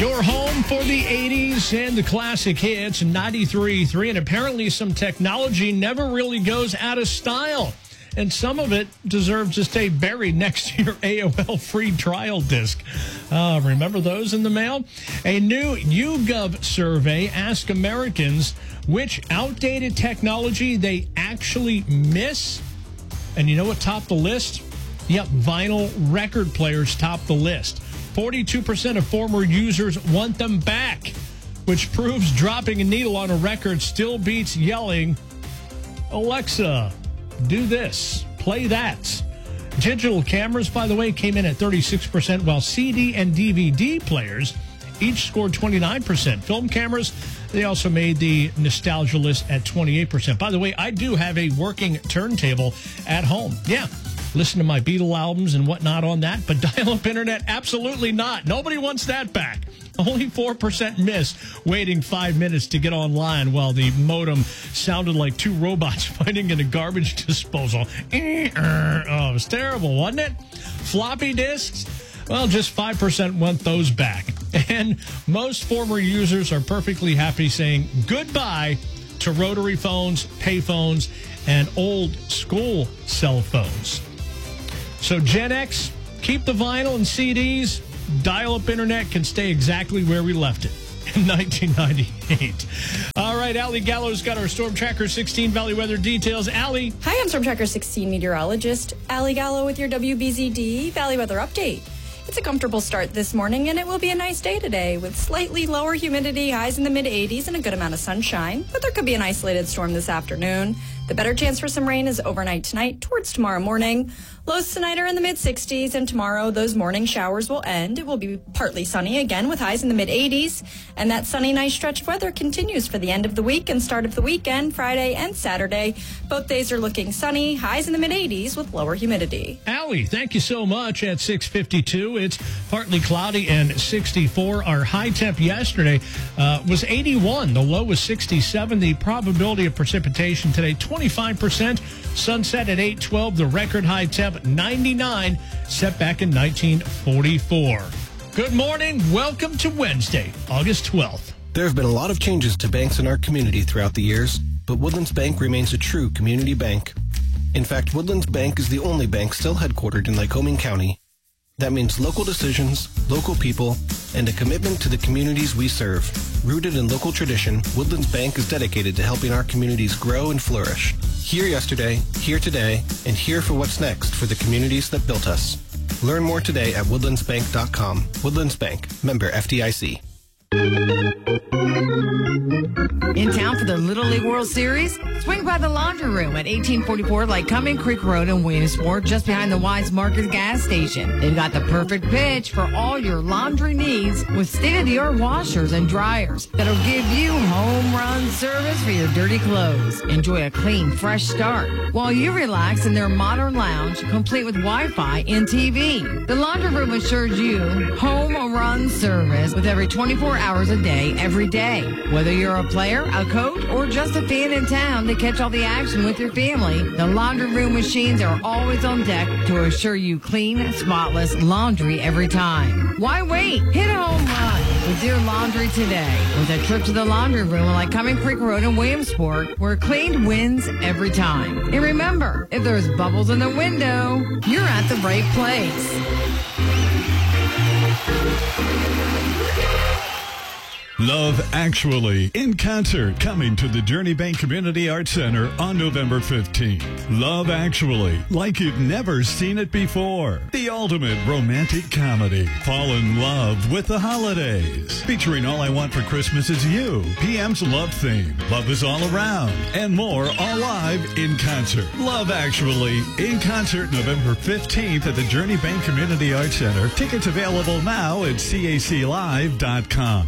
Your home for the 80s and the classic hits, 93.3. And apparently some technology never really goes out of style. And some of it deserves to stay buried next to your AOL free trial disc. Remember those in the mail? A new YouGov survey asked Americans which outdated technology they actually miss. And you know what topped the list? Yep, vinyl record players topped the list. 42% of former users want them back, which proves dropping a needle on a record still beats yelling, "Alexa, do this, play that." Digital cameras, by the way, came in at 36%, while CD and DVD players each scored 29%. Film cameras, they also made the nostalgia list at 28%. By the way, I do have a working turntable at home. Yeah. Listen to my Beatle albums and whatnot on that, but dial-up internet, absolutely not. Nobody wants that back. Only 4% miss waiting 5 minutes to get online while the modem sounded like two robots fighting in a garbage disposal. Oh, it was terrible, wasn't it? Floppy disks? Well, just 5% want those back. And most former users are perfectly happy saying goodbye to rotary phones, payphones, and old school cell phones. So Gen X, keep the vinyl and CDs. Dial-up internet can stay exactly where we left it in 1998. All right, Allie Gallo's got our Storm Tracker 16 Valley weather details. Allie. Hi, I'm Storm Tracker 16 meteorologist Allie Gallo with your WBZD Valley weather update. It's a comfortable start this morning, and it will be a nice day today with slightly lower humidity, highs in the mid-80s, and a good amount of sunshine. But there could be an isolated storm this afternoon. The better chance for some rain is overnight tonight towards tomorrow morning. Lows tonight are in the mid-60s, and tomorrow those morning showers will end. It will be partly sunny again with highs in the mid-80s, and that sunny, nice stretch of weather continues for the end of the week and start of the weekend, Friday and Saturday. Both days are looking sunny, highs in the mid-80s with lower humidity. Allie, thank you so much. At 6:52, it's partly cloudy and 64. Our high temp yesterday was 81. The low was 67. The probability of precipitation today, 25%. Sunset at 8:12. The record high temp, 99, set back in 1944. Good morning. Welcome to Wednesday, August 12th. There have been a lot of changes to banks in our community throughout the years, but Woodlands Bank remains a true community bank. In fact, Woodlands Bank is the only bank still headquartered in Lycoming County. That means local decisions, local people, and a commitment to the communities we serve. Rooted in local tradition, Woodlands Bank is dedicated to helping our communities grow and flourish. Here yesterday, here today, and here for what's next for the communities that built us. Learn more today at woodlandsbank.com. Woodlands Bank, member FDIC. In town for the Little League World Series? Swing by the Laundry Room at 1844 Lycoming Creek Road in Williamsport, just behind the Wise Market gas station. They've got the perfect pitch for all your laundry needs with state-of-the-art washers and dryers that'll give you home run service for your dirty clothes. Enjoy a clean, fresh start while you relax in their modern lounge, complete with Wi-Fi and TV. The Laundry Room assures you home run service with every 24 hours a day, every day. Whether you're a player, a coach, or just a fan in town to catch all the action with your family, the Laundry Room machines are always on deck to assure you clean, spotless laundry every time. Why wait? Hit a home run with your laundry today with a trip to the Laundry Room on Lycoming Creek Road in Williamsport, where clean wins every time. And remember, if there's bubbles in the window, you're at the right place. Love Actually in concert, coming to the Journey Bank Community Arts Center on November 15th. Love Actually, like you've never seen it before. The ultimate romantic comedy. Fall in love with the holidays. Featuring All I Want for Christmas Is You, PM's Love Theme, Love Is All Around, and more, all live in concert. Love Actually in concert November 15th at the Journey Bank Community Arts Center. Tickets available now at caclive.com.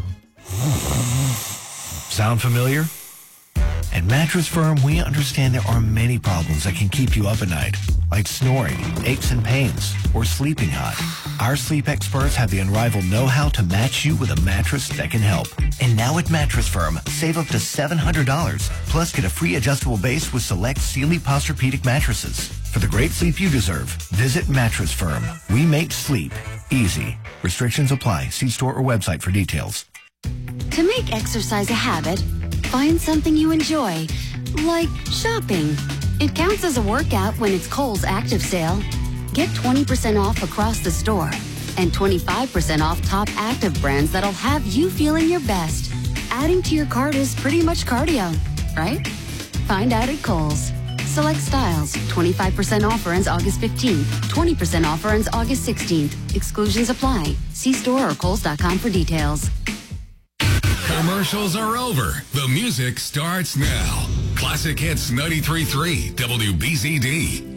Sound familiar? At Mattress Firm, we understand there are many problems that can keep you up at night, like snoring, aches and pains, or sleeping hot. Our sleep experts have the unrivaled know-how to match you with a mattress that can help. And now at Mattress Firm, save up to $700, plus get a free adjustable base with select Sealy Posturepedic mattresses. For the great sleep you deserve, visit Mattress Firm. We make sleep easy. Restrictions apply. See store or website for details. To make exercise a habit, find something you enjoy, like shopping. It counts as a workout when it's Kohl's Active Sale. Get 20% off across the store and 25% off top active brands that'll have you feeling your best. Adding to your cart is pretty much cardio, right? Find out at Kohl's. Select styles. 25% offer ends August 15th. 20% offer ends August 16th. Exclusions apply. See store or Kohls.com for details. Commercials are over. The music starts now. Classic Hits 93.3 WBZD.